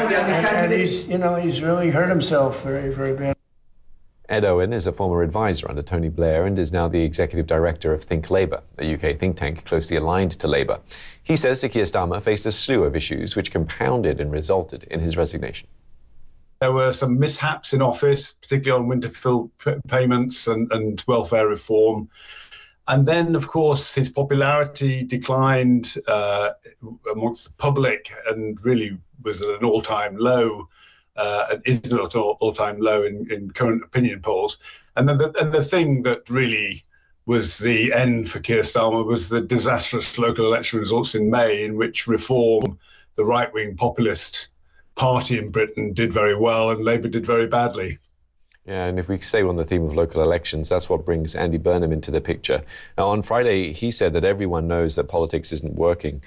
And he's really hurt himself very, very bad. Ed Owen is a former advisor under Tony Blair and is now the executive director of Think Labour, a UK think tank closely aligned to Labour. He says Sir Keir Starmer faced a slew of issues which compounded and resulted in his resignation. There were some mishaps in office, particularly on winter fill payments and welfare reform. And then, of course, his popularity declined amongst the public and really was at an all-time low. It is at an all-time low in current opinion polls. And then the thing that really was the end for Keir Starmer was the disastrous local election results in May, in which Reform, the right-wing populist party in Britain, did very well and Labour did very badly. Yeah, and if we stay on the theme of local elections, that's what brings Andy Burnham into the picture. Now, on Friday, he said that everyone knows that politics isn't working.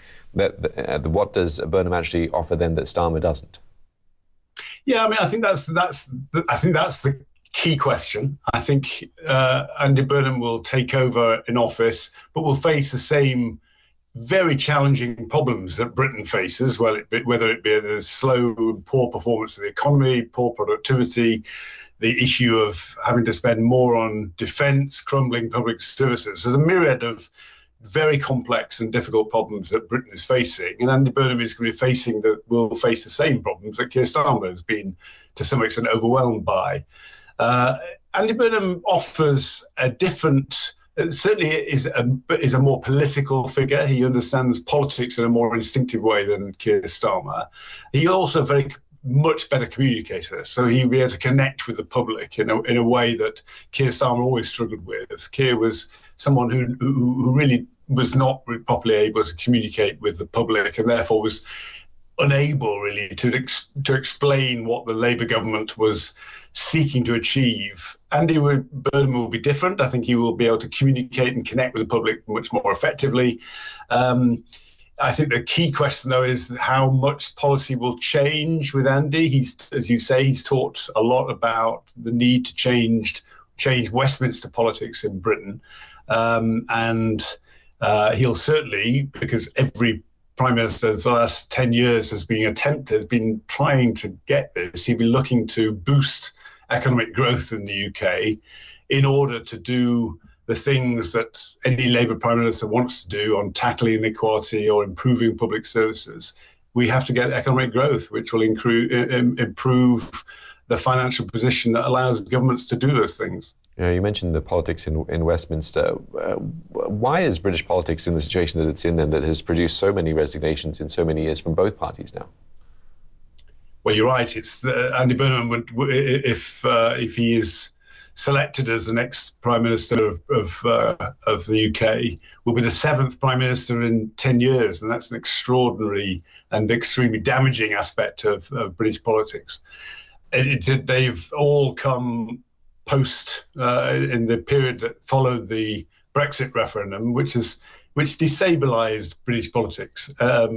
What does Burnham actually offer then that Starmer doesn't? Yeah, I mean, I think that's the key question. I think Andy Burnham will take over in office, but will face the same very challenging problems that Britain faces, whether it be the slow and poor performance of the economy, poor productivity, the issue of having to spend more on defence, crumbling public services. There's a myriad of very complex and difficult problems that Britain is facing, and Andy Burnham is going to be will face the same problems that Keir Starmer has been, to some extent, overwhelmed by. Andy Burnham offers a different, certainly is a more political figure. He understands politics in a more instinctive way than Keir Starmer. He also much better communicator, so he'll be able to connect with the public in a way that Keir Starmer always struggled with. Keir was someone who really was not properly able to communicate with the public, and therefore was unable really to explain what the Labour government was seeking to achieve. Andy Burnham will be different. I think he will be able to communicate and connect with the public much more effectively. I think the key question, though, is how much policy will change with Andy. As you say, he's talked a lot about the need to change Westminster politics in Britain. And he'll certainly, because every Prime Minister for the last 10 years has been trying to get this, he'll be looking to boost economic growth in the UK in order to do the things that any Labour Prime Minister wants to do on tackling inequality or improving public services. We have to get economic growth, which will improve the financial position that allows governments to do those things. Yeah, you mentioned the politics in Westminster. Why is British politics in the situation that it's in then, that has produced so many resignations in so many years from both parties now? Well, you're right. It's Andy Burnham if he is selected as the next Prime Minister of the UK, will be the 7th Prime Minister in 10 years, and that's an extraordinary and extremely damaging aspect of British politics. They've all come post in the period that followed the Brexit referendum, which destabilised British politics,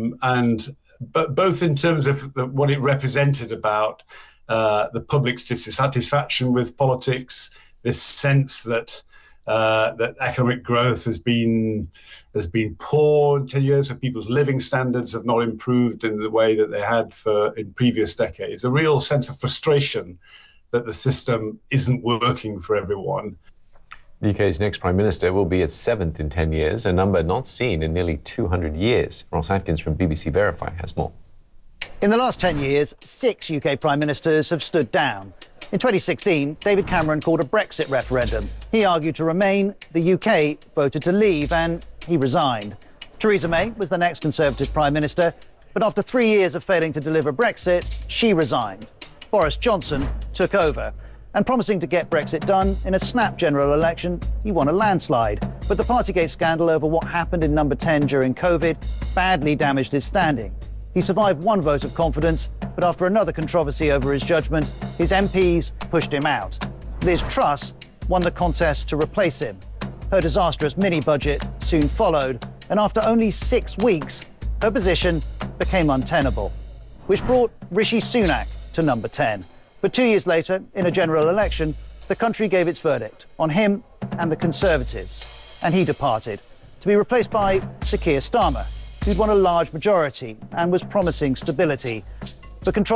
but both in terms of what it represented about the public's dissatisfaction with politics, this sense that economic growth has been poor in 10 years, so people's living standards have not improved in the way that they had in previous decades. A real sense of frustration that the system isn't working for everyone. The UK's next Prime Minister will be its 7th in 10 years, a number not seen in nearly 200 years. Ross Atkins from BBC Verify has more. In the last 10 years, 6 UK Prime Ministers have stood down. In 2016, David Cameron called a Brexit referendum. He argued to remain, the UK voted to leave, and he resigned. Theresa May was the next Conservative Prime Minister, but after 3 years of failing to deliver Brexit, she resigned. Boris Johnson took over, and promising to get Brexit done in a snap general election, he won a landslide. But the Partygate scandal over what happened in Number 10 during COVID badly damaged his standing. He survived one vote of confidence, but after another controversy over his judgment, his MPs pushed him out. Liz Truss won the contest to replace him. Her disastrous mini-budget soon followed, and after only 6 weeks, her position became untenable, which brought Rishi Sunak to Number 10. But 2 years later, in a general election, the country gave its verdict on him and the Conservatives, and he departed, to be replaced by Sir Keir Starmer, who'd won a large majority and was promising stability. But